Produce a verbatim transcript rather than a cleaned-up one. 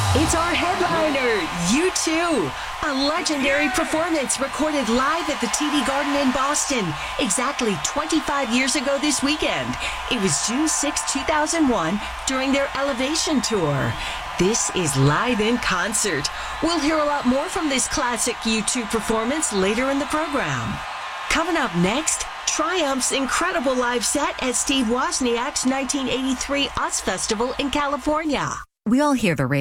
It's our headliner, U two. A legendary performance recorded live at the T D Garden in Boston exactly twenty-five years ago this weekend. It was June sixth, two thousand one, during their Elevation Tour. This is live in concert. We'll hear a lot more from this classic U two performance later in the program. Coming up next, Triumph's incredible live set at Steve Wozniak's nineteen eighty-three Oz Festival in California. We all hear the radio.